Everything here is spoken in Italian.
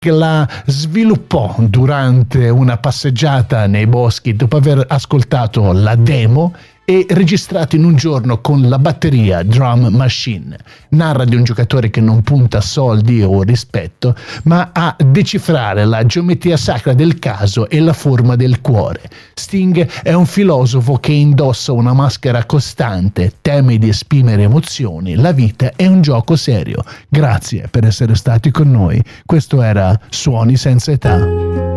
la sviluppò durante una passeggiata nei boschi dopo aver ascoltato la demo e registrato in un giorno con la batteria Drum Machine. Narra di un giocatore che non punta a soldi o rispetto, ma a decifrare la geometria sacra del caso e la forma del cuore. Sting è un filosofo che indossa una maschera costante, teme di esprimere emozioni, la vita è un gioco serio. Grazie per essere stati con noi. Questo era Suoni senza età.